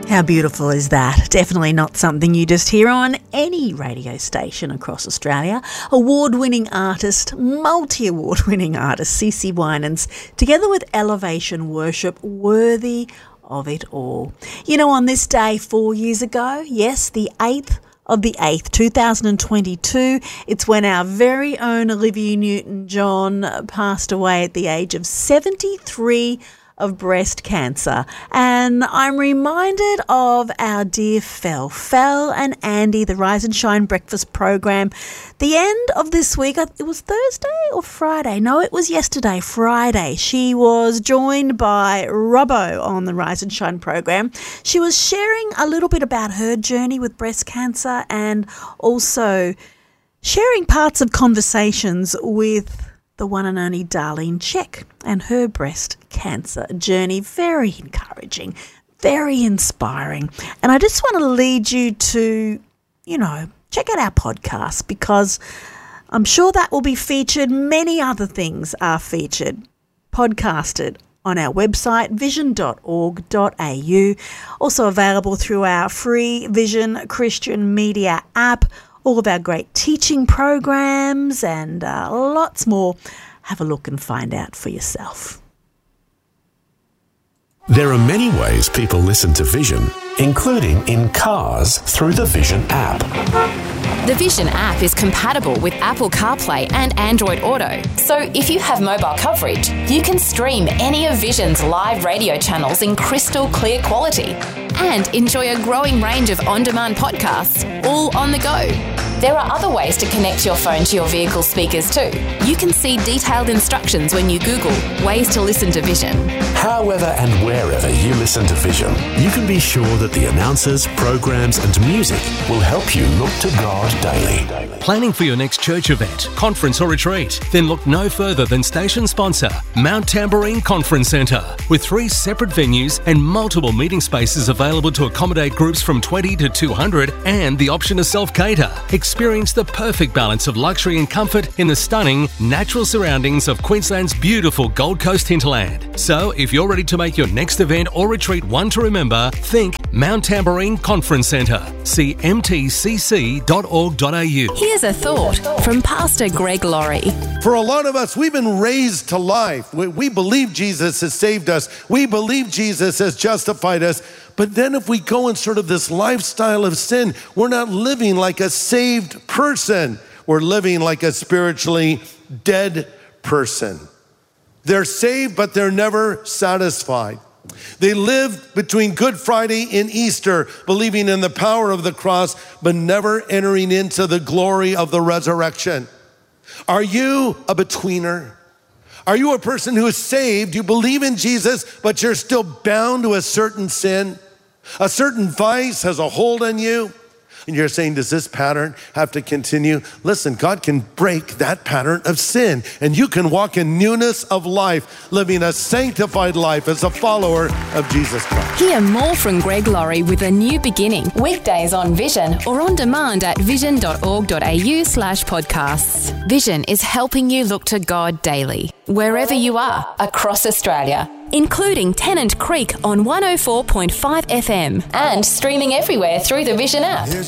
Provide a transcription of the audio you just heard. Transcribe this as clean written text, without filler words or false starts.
How beautiful is that? Definitely not something you just hear on any radio station across Australia. Award-winning artist, multi-award-winning artist, CeCe Winans, together with Elevation Worship, worthy of it all. You know, on this day 4 years ago, yes, the 8th of the 8th, 2022, it's when our very own Olivia Newton-John passed away at the age of 73 of breast cancer. And I'm reminded of our dear Fel and Andy, the Rise and Shine breakfast program. The end of this week, it was Thursday or Friday? No, it was yesterday, Friday. She was joined by Robbo on the Rise and Shine program. She was sharing a little bit about her journey with breast cancer and also sharing parts of conversations with the one and only Darlene Zschech and her breast cancer journey. Very encouraging, very inspiring. And I just want to lead you to, check out our podcast, because I'm sure that will be featured. Many other things are featured, podcasted on our website, vision.org.au. Also available through our free Vision Christian Media app. All of our great teaching programs and lots more. Have a look and find out for yourself. There are many ways people listen to Vision, including in cars through the Vision app. The Vision app is compatible with Apple CarPlay and Android Auto, so if you have mobile coverage, you can stream any of Vision's live radio channels in crystal clear quality and enjoy a growing range of on-demand podcasts, all on the go. There are other ways to connect your phone to your vehicle speakers too. You can see detailed instructions when you Google ways to listen to Vision. However and wherever you listen to Vision, you can be sure that the announcers, programs and music will help you look to God daily. Planning for your next church event, conference or retreat? Then look no further than station sponsor, Mount Tamborine Conference Centre, with 3 separate venues and multiple meeting spaces available to accommodate groups from 20 to 200 and the option to self-cater. Experience the perfect balance of luxury and comfort in the stunning, natural surroundings of Queensland's beautiful Gold Coast hinterland. So, if you're ready to make your next event or retreat one to remember, think Mount Tamborine Conference Centre. See mtcc.org.au. Here's a thought from Pastor Greg Laurie. For a lot of us, we've been raised to life. We believe Jesus has saved us. We believe Jesus has justified us. But then if we go in sort of this lifestyle of sin, we're not living like a saved person. We're living like a spiritually dead person. They're saved, but they're never satisfied. They live between Good Friday and Easter, believing in the power of the cross, but never entering into the glory of the resurrection. Are you a betweener? Are you a person who is saved? You believe in Jesus, but you're still bound to a certain sin? A certain vice has a hold on you? And you're saying, does this pattern have to continue? Listen, God can break that pattern of sin, and you can walk in newness of life, living a sanctified life as a follower of Jesus Christ. Hear more from Greg Laurie with A New Beginning, weekdays on Vision or on demand at vision.org.au/podcasts. Vision is helping you look to God daily, wherever you are across Australia, including Tennant Creek on 104.5 FM and streaming everywhere through the Vision app.